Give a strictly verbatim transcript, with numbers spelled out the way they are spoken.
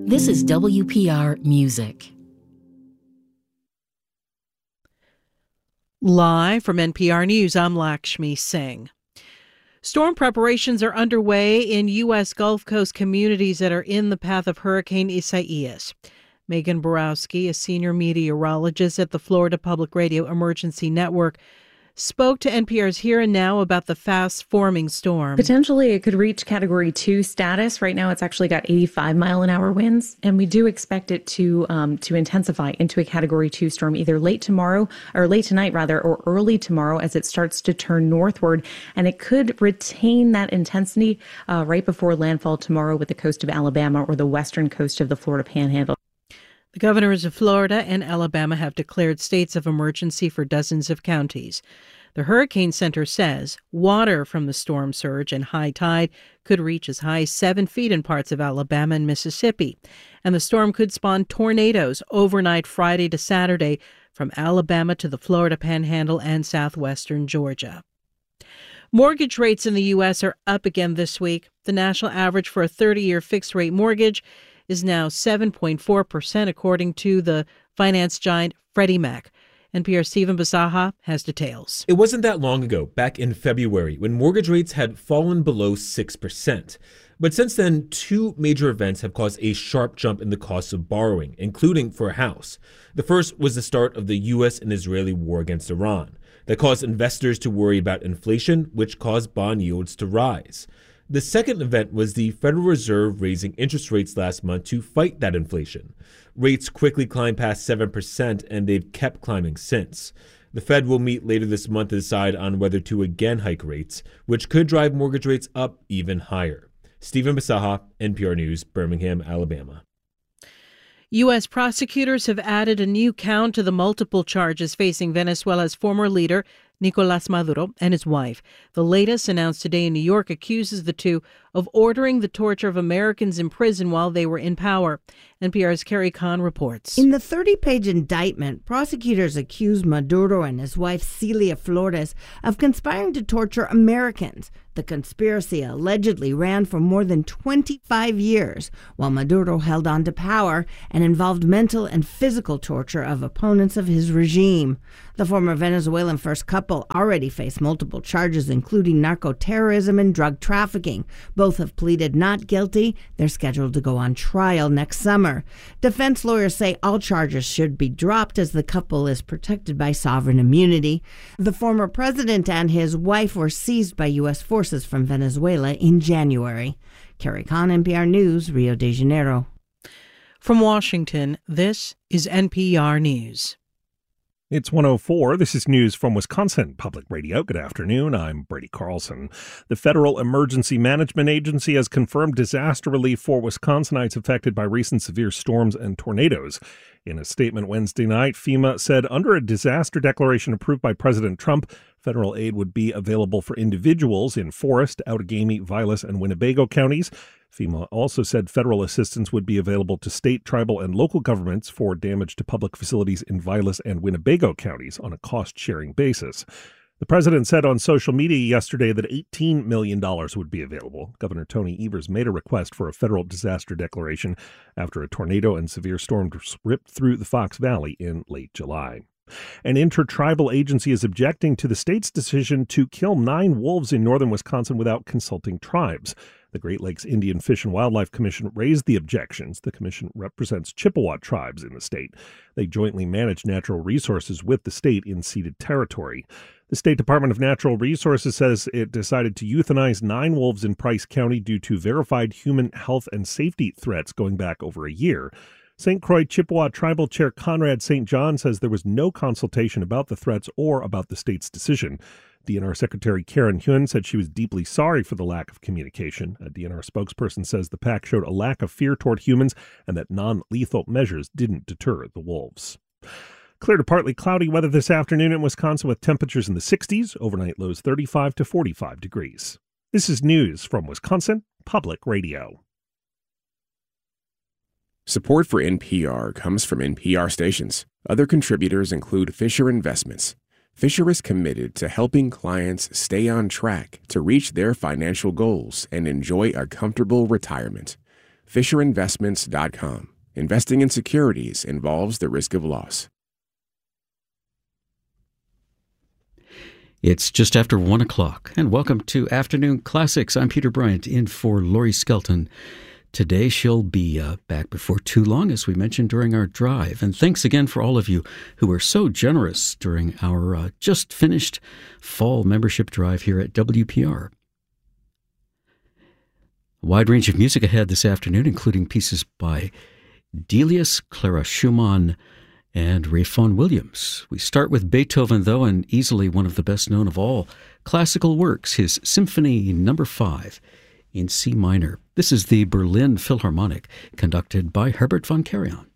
This is W P R Music. Live from N P R News, I'm Lakshmi Singh. Storm preparations are underway in U S Gulf Coast communities that are in the path of Hurricane Isaias. Megan Borowski, a senior meteorologist at the Florida Public Radio Emergency Network, spoke to N P R's Here and Now about the fast-forming storm. Potentially, it could reach Category two status. Right now, it's actually got eighty-five mile an hour winds, and we do expect it to um, to intensify into a Category two storm either late tomorrow, or late tonight rather, or early tomorrow as it starts to turn northward. And it could retain that intensity uh, right before landfall tomorrow with the coast of Alabama or the western coast of the Florida Panhandle. The governors of Florida and Alabama have declared states of emergency for dozens of counties. The Hurricane Center says water from the storm surge and high tide could reach as high as seven feet in parts of Alabama and Mississippi. And the storm could spawn tornadoes overnight Friday to Saturday from Alabama to the Florida Panhandle and southwestern Georgia. Mortgage rates in the U S are up again this week. The national average for a thirty-year fixed-rate mortgage is now seven point four percent, according to the finance giant Freddie Mac. N P R's Stephen Basaha has details. It wasn't that long ago, back in February, when mortgage rates had fallen below six percent. But since then, two major events have caused a sharp jump in the cost of borrowing, including for a house. The first was the start of the U S and Israeli war against Iran. That caused investors to worry about inflation, which caused bond yields to rise. The second event was the Federal Reserve raising interest rates last month to fight that inflation. Rates quickly climbed past seven percent, and they've kept climbing since. The Fed will meet later this month to decide on whether to again hike rates, which could drive mortgage rates up even higher. Stephen Basaha, N P R News, Birmingham, Alabama. U S prosecutors have added a new count to the multiple charges facing Venezuela's former leader, Nicolás Maduro, and his wife. The latest, announced today in New York, accuses the two of ordering the torture of Americans in prison while they were in power. N P R's Carrie Kahn reports. In the thirty-page indictment, prosecutors accuse Maduro and his wife Celia Flores of conspiring to torture Americans. The conspiracy allegedly ran for more than twenty-five years, while Maduro held on to power, and involved mental and physical torture of opponents of his regime. The former Venezuelan first couple already face multiple charges, including narco-terrorism and drug trafficking. Both have pleaded not guilty. They're scheduled to go on trial next summer. Defense lawyers say all charges should be dropped as the couple is protected by sovereign immunity. The former president and his wife were seized by U S forces from Venezuela in January. Carrie Kahn, N P R News, Rio de Janeiro. From Washington, this is N P R News. It's one oh four. This is news from Wisconsin Public Radio. Good afternoon. I'm Brady Carlson. The Federal Emergency Management Agency has confirmed disaster relief for Wisconsinites affected by recent severe storms and tornadoes. In a statement Wednesday night, FEMA said under a disaster declaration approved by President Trump, federal aid would be available for individuals in Forest, Outagamie, Vilas, and Winnebago counties. FEMA also said federal assistance would be available to state, tribal, and local governments for damage to public facilities in Vilas and Winnebago counties on a cost-sharing basis. The president said on social media yesterday that eighteen million dollars would be available. Governor Tony Evers made a request for a federal disaster declaration after a tornado and severe storm ripped through the Fox Valley in late July. An intertribal agency is objecting to the state's decision to kill nine wolves in northern Wisconsin without consulting tribes. The Great Lakes Indian Fish and Wildlife Commission raised the objections. The commission represents Chippewa tribes in the state. They jointly manage natural resources with the state in ceded territory. The State Department of Natural Resources says it decided to euthanize nine wolves in Price County due to verified human health and safety threats going back over a year. Saint Croix Chippewa Tribal Chair Conrad Saint John says there was no consultation about the threats or about the state's decision. D N R Secretary Karen Hyun said she was deeply sorry for the lack of communication. A D N R spokesperson says the pack showed a lack of fear toward humans and that non-lethal measures didn't deter the wolves. Clear to partly cloudy weather this afternoon in Wisconsin with temperatures in the sixties, overnight lows thirty-five to forty-five degrees. This is news from Wisconsin Public Radio. Support for N P R comes from N P R stations. Other contributors include Fisher Investments. Fisher is committed to helping clients stay on track to reach their financial goals and enjoy a comfortable retirement. Fisher Investments dot com. Investing in securities involves the risk of loss. It's just after one o'clock, and welcome to Afternoon Classics. I'm Peter Bryant, in for Lori Skelton. Today she'll be uh, back before too long, as we mentioned during our drive. And thanks again for all of you who were so generous during our uh, just finished fall membership drive here at W P R. A wide range of music ahead this afternoon, including pieces by Delius, Clara Schumann, and Ray Vaughan Williams. We start with Beethoven, though, and easily one of the best known of all classical works, his Symphony Number Five in C minor. This is the Berlin Philharmonic, conducted by Herbert von Karajan.